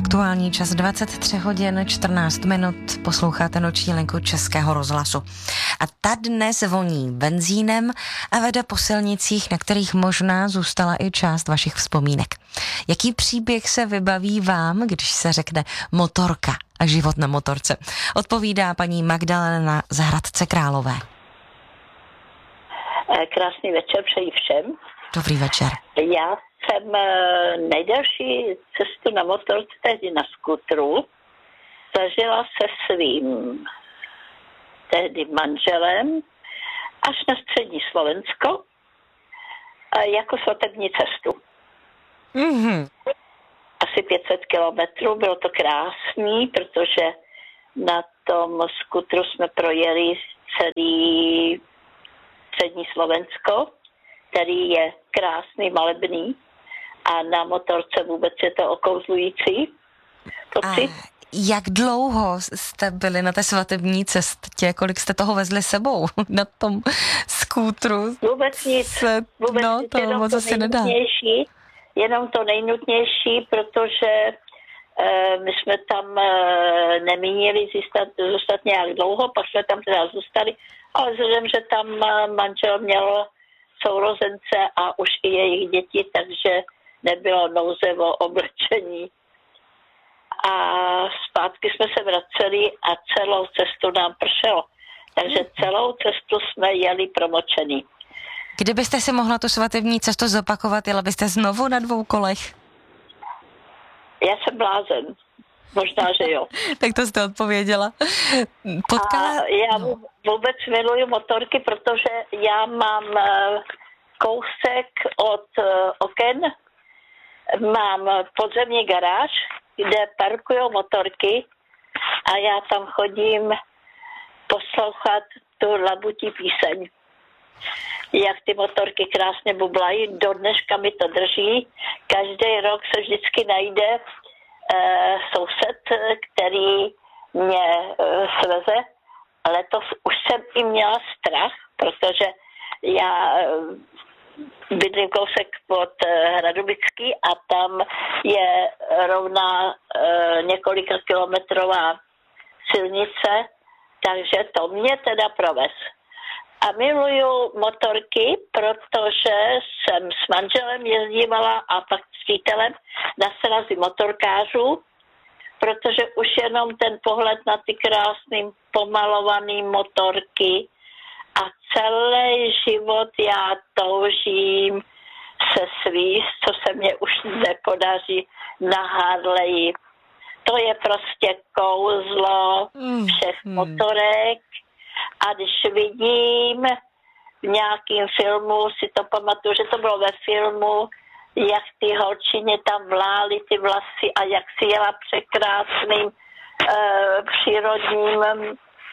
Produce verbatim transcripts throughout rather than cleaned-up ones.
Aktuální čas dvacet tři hodin čtrnáct minut, posloucháte noční linku Českého rozhlasu. A ta dnes voní benzínem a vede po silnicích, na kterých možná zůstala i část vašich vzpomínek. Jaký příběh se vybaví vám, když se řekne motorka a život na motorce? Odpovídá paní Magdalena z Hradce Králové. Krásný večer přeji všem. Dobrý večer. Já jsem nejdelší cestu na motorce, tehdy na skutru, zažila se svým tehdy manželem až na střední Slovensko jako svatební cestu. Mm-hmm. Asi pět set kilometrů, bylo to krásný, protože na tom skutru jsme projeli celý střední Slovensko, který je krásný, malebný a na motorce vůbec je to okouzlující pocit. A jak dlouho jste byli na té svatební cestě? Kolik jste toho vezli sebou na tom skútru? Vůbec nic. Se, vůbec no, nic, to jenom moc to asi nedá. Jenom to nejnutnější, protože e, my jsme tam e, nemínili zůstat, zůstat nějak dlouho, pak jsme tam teda zůstali, ale vzhledem, že tam manžel měl sourozence a už i jejich děti, takže nebylo nouze o oblečení. A zpátky jsme se vraceli a celou cestu nám pršelo. Takže celou cestu jsme jeli promočený. Kdybyste si mohla tu svatební cestu zopakovat, jela byste znovu na dvou kolech? Já jsem blázen. Možná, že jo. Tak to jste odpověděla. Potkala... A já no. vůbec miluju motorky, protože já mám kousek od oken, mám podzemní garáž, kde parkují motorky a já tam chodím poslouchat tu labutí píseň. Jak ty motorky krásně bublají, do dneška mi to drží. Každý rok se vždycky najde uh, soused, který mě uh, sveze. Letos už jsem i měla strach, protože já uh, bydlím kousek pod uh, Hradobický a tam je rovná uh, několika kilometrová silnice, takže to mě teda provez. A miluju motorky, protože jsem s manželem jezdívala a pak s přítelem na srazy motorkářů, protože už jenom ten pohled na ty krásný pomalované motorky a celý život já toužím se svíst, co se mně už nepodaří na Harleyi. To je prostě kouzlo všech motorek. A když vidím v nějakém filmu, si to pamatuju, že to bylo ve filmu, jak ty holčině tam vlály ty vlasy a jak si jela překrásným e, přírodním e,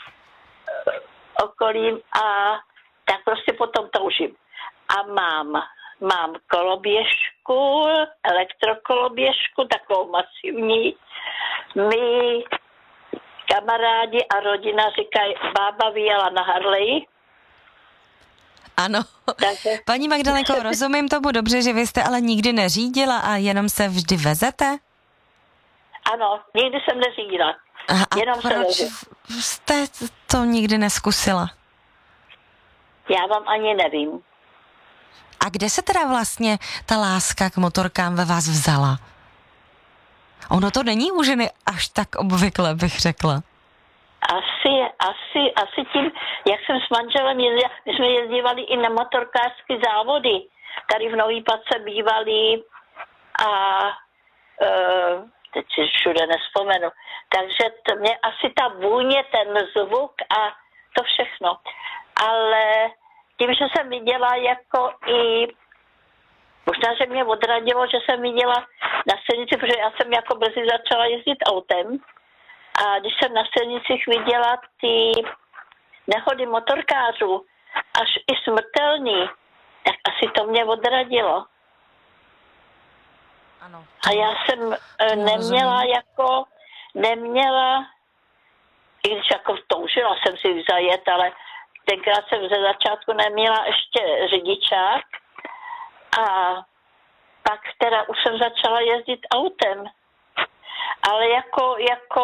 okolím a tak prostě potom toužím. A mám, mám koloběžku, elektrokoloběžku, takovou masivní. My kamarádi a rodina říkají, bába vyjela na Harleyi. Ano. Takže... Paní Magdalenko, rozumím tomu dobře, že vy jste ale nikdy neřídila a jenom se vždy vezete? Ano, nikdy jsem neřídila. A jenom proč se jste to nikdy neskusila? Já vám ani nevím. A kde se teda vlastně ta láska k motorkám ve vás vzala? Ono to není u ženy až tak obvykle, bych řekla. Asi, asi, asi tím, jak jsem s manželem jezdila, my jsme jezdívali i na motorkářské závody. Tady v Nový Pace bývali a uh, teď si všude nespomenu. Takže to mě asi ta vůně, ten zvuk a to všechno. Ale tím, že jsem viděla jako i možná, že mě odradilo, že jsem viděla na silnici, protože já jsem jako brzy začala jezdit autem a když jsem na silnicích viděla ty nehody motorkářů, až i smrtelný, tak asi to mě odradilo. Ano. A já jsem neměla jako, neměla, i když jako toužila jsem si zajet, ale tenkrát jsem ze začátku neměla ještě řidičák. A pak teda už jsem začala jezdit autem. ale jako, jako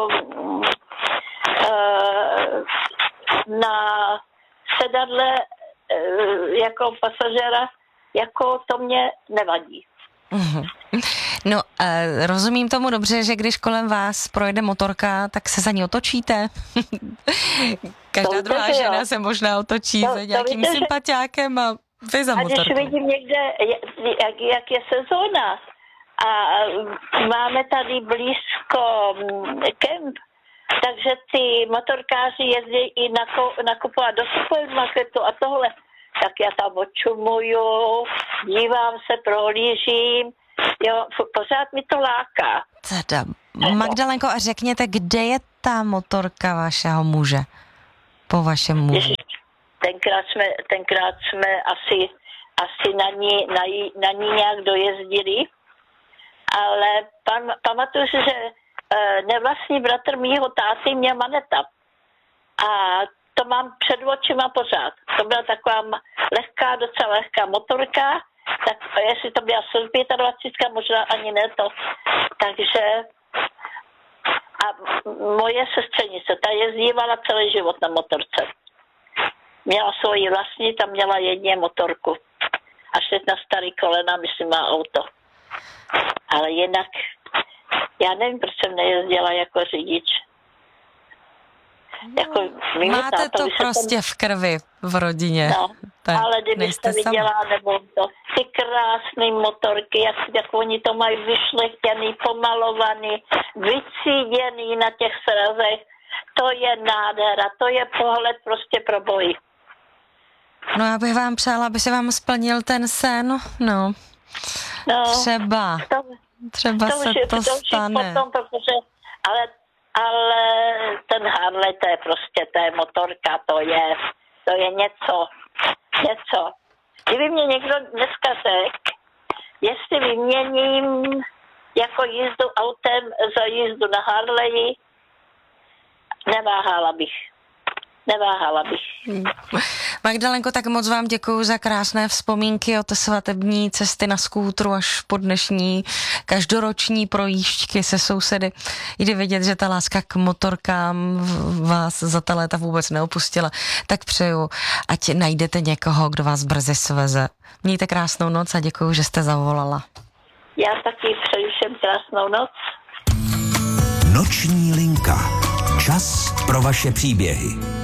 uh, na sedadle uh, jako pasažera, jako to mě nevadí. Mm-hmm. No, uh, rozumím tomu dobře, že když kolem vás projede motorka, tak se za ní otočíte. Každá to druhá víte, žena jo. se možná otočí to, za nějakým víte, sympatiákem a vy za a motorkou. když vidím někde, jak, jak je sezóna a máme tady blízko kemp, takže ty motorkáři jezdí i nakupovat do supermarketu a tohle, tak já tam očumuju, dívám se, prohlížím, jo, pořád mi to láká. Teda, Magdalenko, a řekněte, kde je ta motorka vašeho muže? Po vašem muži. Tenkrát jsme, tenkrát jsme asi, asi na, ní, na, ní, na ní nějak dojezdili, ale pam, pamatuju si, že e, nevlastní bratr mýho táty měl maneta. A to mám před očima pořád. To byla taková lehká, docela lehká motorka, tak jestli to byla dvacet pět, možná ani ne to. Takže a moje sestřenice, ta jezdívala celý život na motorce. Měla svoji vlastní, tam měla jedně motorku. Až teď na starý kolena, myslím, má auto. Ale jinak, já nevím, proč jsem nejezdila jako řidič. Jako, máte to prostě tam v krvi v rodině. No, tak, ale kdybyste viděla, nebo to, ty krásné motorky, jak, jak oni to mají vyšlechtěný, pomalovaný, vycíděný na těch srazech, to je nádhera, to je pohled prostě pro boj. No já bych vám přála, aby se vám splnil ten sen, no. no třeba, to, třeba to se už, to, to stane. Potom, protože, ale, ale ten Harley, to je prostě, to je motorka, to je, to je něco, něco. Kdyby mě někdo dneska řekl, jestli vyměním jako jízdu autem za jízdu na Harleyi, neváhala bych. Neváhala bych. Magdalenko, tak moc vám děkuju za krásné vzpomínky od svatební cesty na skútru až po dnešní každoroční projížďky se sousedy. Jde vidět, že ta láska k motorkám vás za ta léta vůbec neopustila. Tak přeju, ať najdete někoho, kdo vás brzy sveze. Mějte krásnou noc a děkuju, že jste zavolala. Já taky přeju všem krásnou noc. Noční linka. Čas pro vaše příběhy.